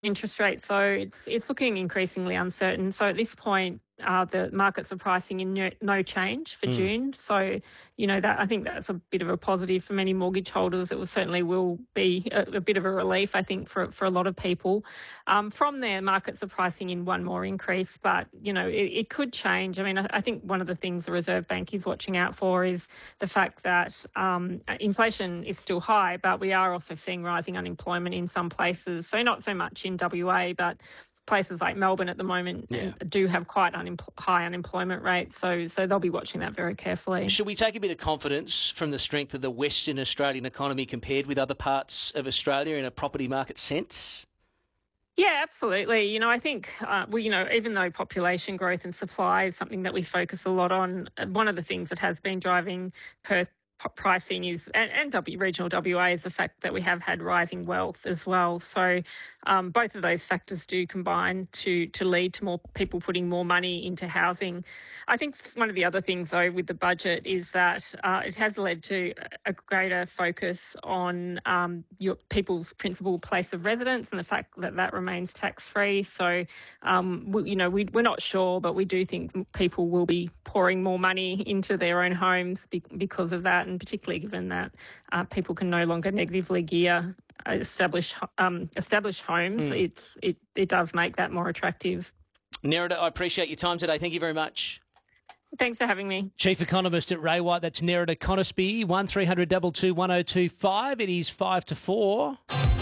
interest rate. So it's looking increasingly uncertain. So at this point, the markets are pricing in no change for June. So, that I think that's a bit of a positive for many mortgage holders. It certainly will be a bit of a relief, I think, for a lot of people. From there, markets are pricing in one more increase, but, it could change. I mean, I think one of the things the Reserve Bank is watching out for is the fact that inflation is still high, but we are also seeing rising unemployment in some places. So not so much in WA, but places like Melbourne at the moment do have quite high unemployment rates, so they'll be watching that very carefully. Should we take a bit of confidence from the strength of the Western Australian economy compared with other parts of Australia in a property market sense? Yeah, absolutely. I think, even though population growth and supply is something that we focus a lot on, one of the things that has been driving Perth pricing is, and regional WA, is the fact that we have had rising wealth as well. So both of those factors do combine to lead to more people putting more money into housing. I think one of the other things, though, with the budget is that it has led to a greater focus on your people's principal place of residence and the fact that that remains tax-free. So, we're not sure, but we do think people will be pouring more money into their own homes because of that, and particularly given that people can no longer negatively gear established homes. It does make that more attractive. Nerida, I appreciate your time today. Thank you very much. Thanks for having me. Chief Economist at Ray White, that's Nerida Conisbee, 1300 222 1025. It is 5 to 4.